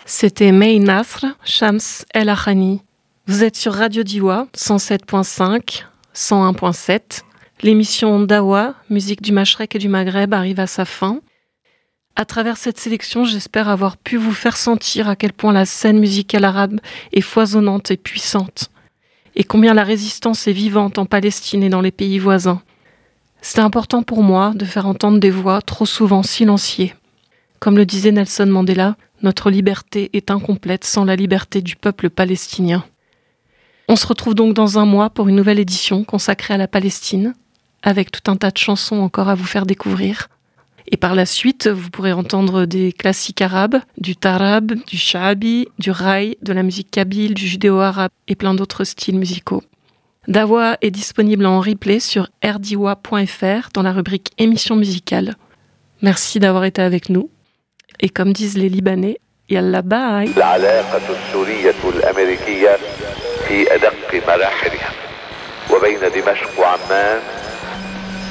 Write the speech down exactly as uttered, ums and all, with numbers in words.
C'était May Nasr, Shams El Akhani. Vous êtes sur Radio Diwa, cent sept virgule cinq, cent un virgule sept. L'émission Dawa, musique du Mashrek et du Maghreb, arrive à sa fin. À travers cette sélection, j'espère avoir pu vous faire sentir à quel point la scène musicale arabe est foisonnante et puissante, et combien la résistance est vivante en Palestine et dans les pays voisins. C'était important pour moi de faire entendre des voix trop souvent silenciées. Comme le disait Nelson Mandela, notre liberté est incomplète sans la liberté du peuple palestinien. On se retrouve donc dans un mois pour une nouvelle édition consacrée à la Palestine, avec tout un tas de chansons encore à vous faire découvrir. Et par la suite, vous pourrez entendre des classiques arabes, du tarab, du sha'abi, du raï, de la musique kabyle, du judéo-arabe et plein d'autres styles musicaux. Dawa est disponible en replay sur r diwa point f r dans la rubrique émissions musicales. Merci d'avoir été avec nous. Et comme disent les Libanais, yalla bye. العلاقة السورية الأمريكية في أدق مراحلها وبين دمشق وعمان